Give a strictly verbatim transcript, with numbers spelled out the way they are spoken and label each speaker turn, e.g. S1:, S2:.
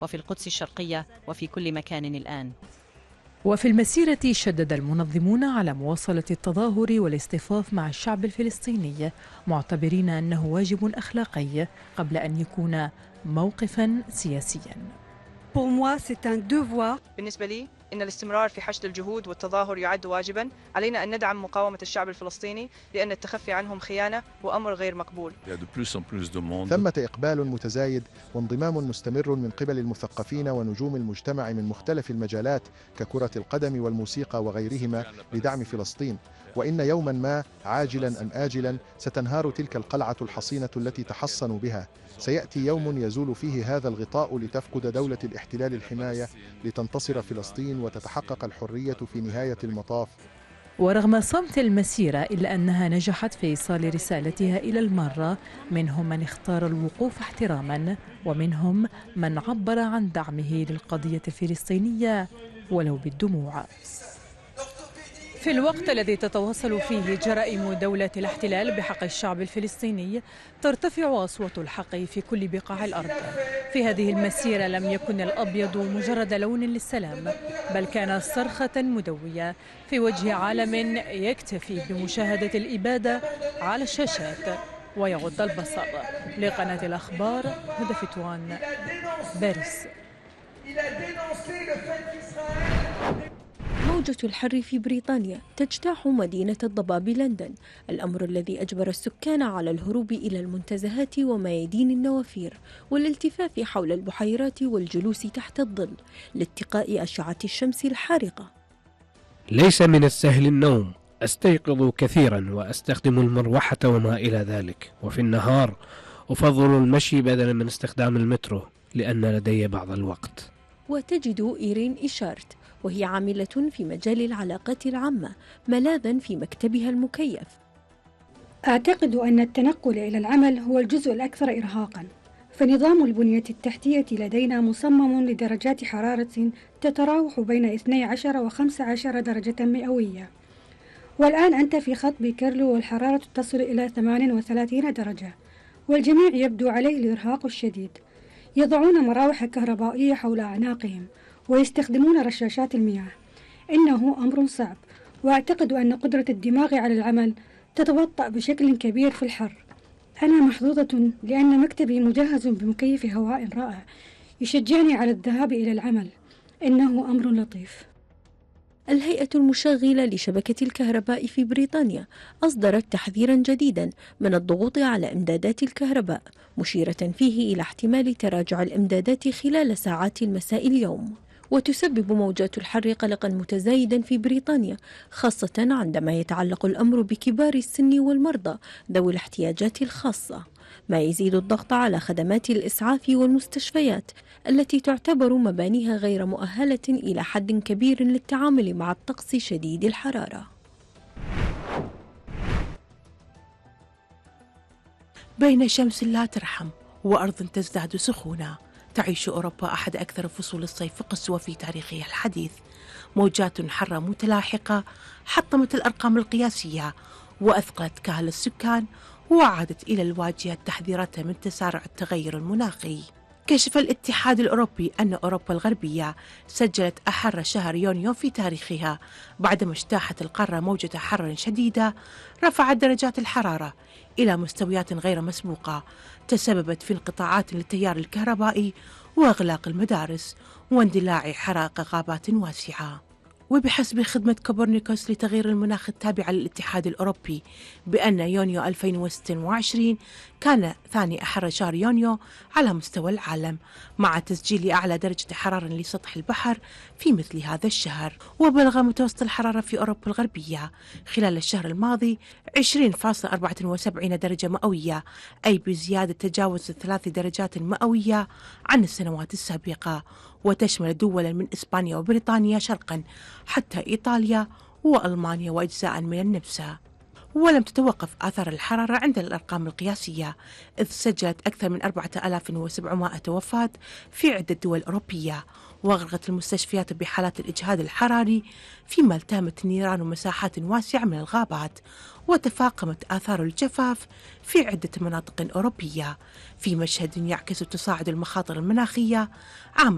S1: وفي القدس الشرقية وفي كل مكان الآن.
S2: وفي المسيرة شدد المنظمون على مواصلة التظاهر والاصطفاف مع الشعب الفلسطيني، معتبرين أنه واجب أخلاقي قبل أن يكون موقفا سياسيا.
S3: بالنسبة لي إن الاستمرار في حشد الجهود والتظاهر يعد واجبا. علينا أن ندعم مقاومة الشعب الفلسطيني لأن التخفي عنهم خيانة وأمر غير مقبول.
S4: ثمة إقبال متزايد وانضمام مستمر من قبل المثقفين ونجوم المجتمع من مختلف المجالات ككرة القدم والموسيقى وغيرهما لدعم فلسطين، وإن يوما ما عاجلا أم آجلا ستنهار تلك القلعة الحصينة التي تحصنوا بها. سيأتي يوم يزول فيه هذا الغطاء لتفقد دولة الاحتلال الحماية، لتنتصر فلسطين وتتحقق الحرية في نهاية المطاف.
S2: ورغم صمت المسيرة إلا أنها نجحت في إيصال رسالتها إلى المرة، منهم من اختار الوقوف احتراما ومنهم من عبر عن دعمه للقضية الفلسطينية ولو بالدموع. في الوقت الذي تتواصل فيه جرائم دولة الاحتلال بحق الشعب الفلسطيني، ترتفع أصوات الحق في كل بقاع الأرض. في هذه المسيرة لم يكن الأبيض مجرد لون للسلام، بل كان صرخة مدوية في وجه عالم يكتفي بمشاهدة الإبادة على الشاشات ويغض البصر. لقناة الأخبار هدى فتوان، باريس.
S5: موجة الحر في بريطانيا تجتاح مدينة الضباب لندن، الأمر الذي أجبر السكان على الهروب إلى المنتزهات وميادين النوافير والالتفاف حول البحيرات والجلوس تحت الظل لاتقاء أشعة الشمس الحارقة.
S6: ليس من السهل النوم، أستيقظ كثيرا وأستخدم المروحة وما إلى ذلك، وفي النهار أفضل المشي بدلا من استخدام المترو لأن لدي بعض الوقت.
S5: وتجد إيرين إيشارت وهي عاملة في مجال العلاقات العامة ملاذا في مكتبها المكيف.
S7: أعتقد أن التنقل إلى العمل هو الجزء الأكثر إرهاقا، فنظام البنية التحتية لدينا مصمم لدرجات حرارة تتراوح بين اثنتي عشرة وخمسة عشر درجة مئوية، والآن أنت في خط بيكرلو والحرارة تصل إلى ثمانية وثلاثين درجة، والجميع يبدو عليه الإرهاق الشديد. يضعون مراوح كهربائية حول أعناقهم ويستخدمون رشاشات المياه. إنه أمر صعب، وأعتقد أن قدرة الدماغ على العمل تتبطأ بشكل كبير في الحر. أنا محظوظة لأن مكتبي مجهز بمكيف هواء رائع يشجعني على الذهاب إلى العمل. إنه أمر لطيف.
S5: الهيئة المشغلة لشبكة الكهرباء في بريطانيا أصدرت تحذيرا جديدا من الضغوط على إمدادات الكهرباء، مشيرة فيه إلى احتمال تراجع الإمدادات خلال ساعات المساء اليوم. وتسبب موجات الحر قلقا متزايدا في بريطانيا، خاصة عندما يتعلق الأمر بكبار السن والمرضى ذوي الاحتياجات الخاصة، ما يزيد الضغط على خدمات الإسعاف والمستشفيات التي تعتبر مبانيها غير مؤهلة إلى حد كبير للتعامل مع الطقس شديد الحرارة.
S8: بين شمس لا ترحم وأرض تزداد سخونة، تعيش أوروبا أحد أكثر فصول الصيف قسوة في تاريخها الحديث. موجات حارة متلاحقة حطمت الأرقام القياسية وأثقلت كاهل السكان، وعادت إلى الواجهة التحذيرات من تسارع التغير المناخي. كشف الاتحاد الأوروبي أن أوروبا الغربية سجلت أحر شهر يونيو في تاريخها بعدما اجتاحت القارة موجة حر شديدة رفعت درجات الحرارة إلى مستويات غير مسبوقة، تسببت في انقطاعات للتيار الكهربائي وإغلاق المدارس واندلاع حرائق غابات واسعة. وبحسب خدمة كوبرنيكوس لتغيير المناخ التابعة للاتحاد الأوروبي بأن يونيو ألفين وستة وعشرين كان ثاني أحر شهر يونيو على مستوى العالم، مع تسجيل أعلى درجة حرارة لسطح البحر في مثل هذا الشهر. وبلغ متوسط الحرارة في أوروبا الغربية خلال الشهر الماضي عشرين فاصلة أربعة وسبعين درجة مئوية، أي بزيادة تجاوز ثلاث درجات مئوية عن السنوات السابقة، وتشمل دولا من إسبانيا وبريطانيا شرقا حتى إيطاليا وألمانيا وأجزاء من النمسا. ولم تتوقف آثار الحرارة عند الأرقام القياسية، إذ سجلت أكثر من أربعة آلاف وسبعمائة وفاة في عدة دول أوروبية، وأغرقت المستشفيات بحالات الإجهاد الحراري، فيما التهمت النيران مساحات واسعة من الغابات، وتفاقمت آثار الجفاف في عدة مناطق أوروبية، في مشهد يعكس تصاعد المخاطر المناخية عام